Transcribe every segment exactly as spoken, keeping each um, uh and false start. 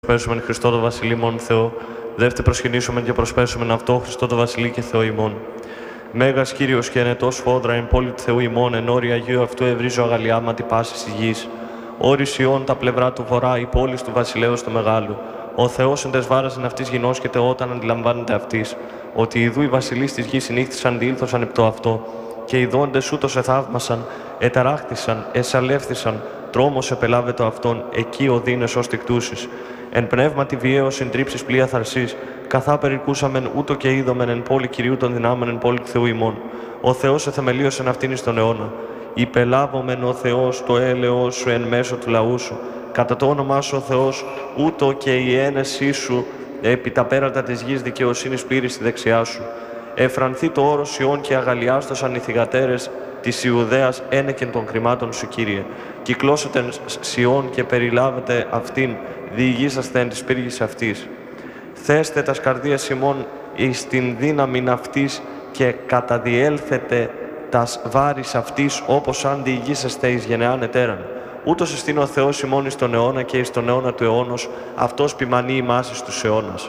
Προσπέσουμε Χριστό το Βασιλεί μόν Θεό, δεύτερο προσκυνήσουμε και προσπέσουμε αυτό Χριστό το Βασιλεί και Θεό ημών. Μέγας Κύριος και ενετός φόδρα εν πόλη του Θεού ημών, εν όρη Αγίου αυτού ευρύζω αγαλιάματι πάσης της γης. Όρης Ιών τα πλευρά του βορρά, η πόλη του Βασιλέως του Μεγάλου. Ο Θεός εν τες βάρας εν αυτής γινώσκεται όταν αντιλαμβάνεται αυτής, ότι ιδού οι βασιλείς της γης συνήχθησαν διήλθωσαν επτό αυτό, και οι δόντες ούτως εθαύμασαν, εταράχθησαν, εσαλεύθησαν, τρόμος επελάβετο αυτόν, εκεί οδύνες ως τικτούσεις. Εν πνεύματι βιαίως συντρίψεις πλοία θαρσής, καθά περικούσαμεν ούτω και είδομεν εν πόλη Κυρίου των δυνάμεων εν πόλη του Θεού ημών. Ο Θεός εθεμελίωσεν αυτήν εις τον αιώνα. Υπελάβομεν ο Θεός το έλεος σου εν μέσω του λαού σου. Κατά το όνομά σου ο Θεός, ούτω και η ένεσή σου επί τα πέρατα της γης δικαιοσύνης πλήρη στη δεξιά σου. Εφρανθεί το όρος Ιών και αγαλιάστοσαν οι θυγατέρες της Ιουδαίας ένεκεν των κρυμάτων σου, Κύριε. Κυκλώσετε Σιών και περιλάβετε αυτήν, διηγήσαστε εν της πύργης αυτής. Θέστε τας καρδίας ημών εις την δύναμην αυτής και καταδιέλθετε τας βάρης αυτής, όπως αν διηγήσεστε εις γενεάν ετέραν. Ούτως εστίν ο Θεός ημών εις τον αιώνα και εις τον αιώνα του αιώνος, αυτός ποιμανεί ημάς εις τους αιώνας.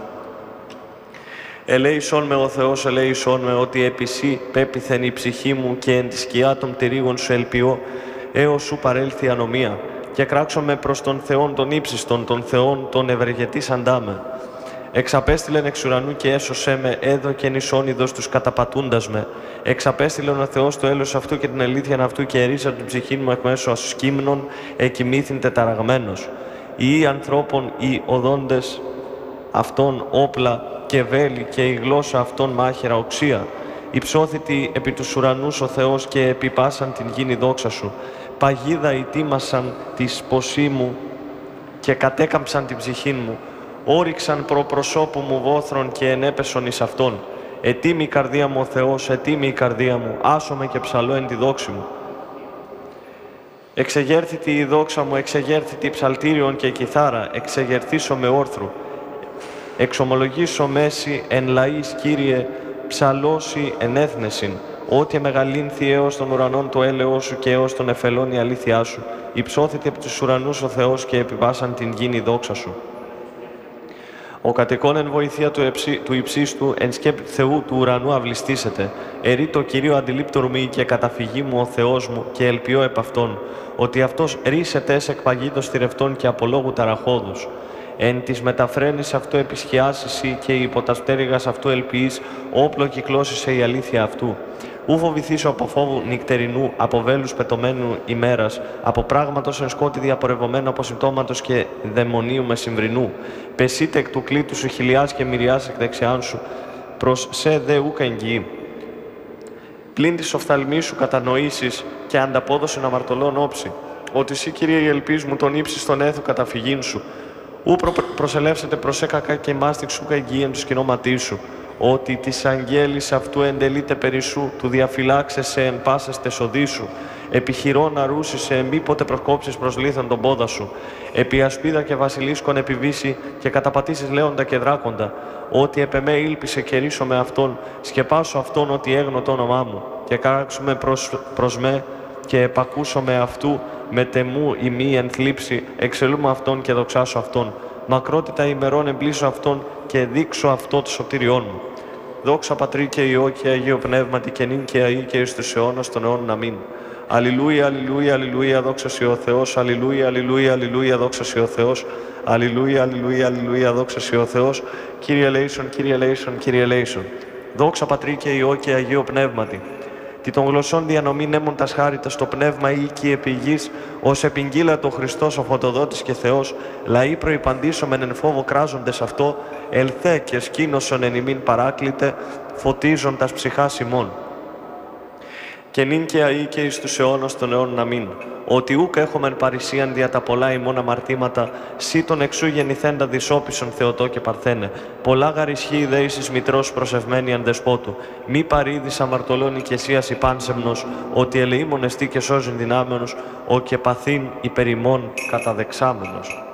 Ελέησόν με ο Θεός, ελέησόν με, ότι επί σύ πέπιθεν η ψυχή μου και εν τη σκιά των πτυρίγων σου ελπιώ, έως σου παρέλθει ανομία. Και κράξομαι προς τον Θεόν τον ύψιστον, τον Θεόν τον ευεργετής αντάμε. Εξαπέστειλεν εξ ουρανού και έσωσέ με, έδωκεν εις όνειδος τους καταπατούντας με. Εξαπέστειλεν ο Θεός το έλεος αυτού και την αλήθεια αυτού και ερίζα την ψυχή μου εκ μέσω ασκύμνων, εκοιμήθην τεταραγμένος. Οι ανθρώπων οι οδόντες αυτών όπλα και βέλη και η γλώσσα αυτών μάχαιρα οξία. Υψώθητη επί τους ουρανούς ο Θεός και επιπάσαν την γήνη δόξα σου. Παγίδα ετοίμασαν τη σποσή μου και κατέκαμψαν την ψυχή μου. Όριξαν προ προσώπου μου βόθρον και ενέπεσον εις αυτόν. Ετοίμη η καρδία μου ο Θεός, ετοίμη η καρδία μου, άσομαι και ψαλώ εν τη δόξη μου. Εξεγέρθητη η δόξα μου, εξεγέρθητη ψαλτήριον και κιθάρα, εξεγερθήσω με όρθρου. Εξομολογήσω μέση εν λαής, Κύριε, ψαλώσει εν έθνεσιν, ότι μεγαλύνθη έως των ουρανών το έλεος σου και έως των εφελών η αλήθειά σου. Υψώθητη από τους ουρανούς ο Θεός και επιβάσαν την γήνη δόξα σου. Ο κατοικών εν βοηθεία του, εψί, του υψίστου, εν σκέπη Θεού του ουρανού αυλιστήσετε. Ερεί το Κυρίο αντιλήπτορ μη και καταφυγή μου ο Θεός μου και ελπιώ επ' αυτόν, ότι αυτός ρίσεται εσ εκπαγήτως θηρευτών και απολόγου ταραχώδους. Εν της μεταφραίνεις αυτού επισχιάσισι και υπό τα στέριγας αυτού ελπιείς, όπλο κυκλώσισε η αλήθεια αυτού. Ου φοβηθήσω από φόβου νυχτερινού, από βέλους πετωμένου ημέρας, από πράγματος εν σκότη διαπορευωμένου, από συμπτώματος και δαιμονίου μεσημβρινού. Πεσείτε εκ του κλήτου σου χιλιάς και μυριάς εκ δεξιάν σου, προς σε δε ούκ εγγυή. Πλην της οφθαλμής σου κατανοήσεις και ανταπόδοσεν αμαρτωλών όψη, ότι εσύ, Κύριε, η ελπίς μου τον ύψης στον έθου καταφυγήν σου. Ου προ, προσελεύσετε προς έκακα και μάστιξ σου καγγίεν του σκηνώματί σου, ότι της αγγέλης αυτού εντελείται περί του διαφυλάξεσαι εν πάσες τεσοδί σου, επιχειρών αρούσισε μήποτε προκόψεις προς λίθον τον πόδα σου, επί ασπίδα και βασιλίσκον επιβήσει και καταπατήσεις λέοντα και δράκοντα, ότι επ' εμέ ήλπισε και ρίσω με αυτόν, σκεπάσω αυτόν ότι έγνω το όνομά μου, και κάραξουμε προς, προς με και επακούσω με αυτού, με τεμού ημί εν θλίψη, εξελούμε αυτόν και δοξάσω αυτόν. Μακρότητα ημερών εμπλήσω αυτόν και δείξω αυτό το σωτήριόν μου. Δόξα Πατρί και Υιό και Αγίο Πνεύματι και νυν και αεί και εις τους αιώνας των αιώνων. Αμήν. Αλληλούια, αλληλούια, αλληλούια, δόξα σοι ο Θεός. Αλληλούια, αλληλούια, αλληλούια, δόξα σοι ο Θεός. Αλληλούια, αλληλούια, αλληλούια, δόξα σοι ο Θεός. Κύριε ελέησον, Κύριε ελέησον, Κύριε ελέησον. Δόξα Πατρί και Υιό και Αγίο Πνεύματι. Τι των γλωσσών διανομήν έμον τας χάριτας το πνεύμα οίκη επί γης, ως επιγγείλατο Χριστός ο φωτοδότης και Θεός, λαοί προϋπαντήσομεν εν φόβο κράζοντες αυτό, ελθέ και σκήνωσον εν ημίν παράκλητε, φωτίζον τας ψυχάς ημών. Και νυν και αεί και εις τους αιώνας των αιώνων. Αμήν. Ότι ούκ έχομεν παρησίαν δια τα πολλά ημών αμαρτήματα, σύ τον εξού γεννηθέντα δυσόπισον Θεοτό και Παρθένε. Πολλά γαρισχή δε εις μητρός προσευμένη αν δεσπότου. Μη παρήδης αμαρτωλών οικεσίας υπάνσεμνος, ότι ελεήμον εστί και σώζειν δυνάμενος, ο και παθήν υπερημών καταδεξάμενος.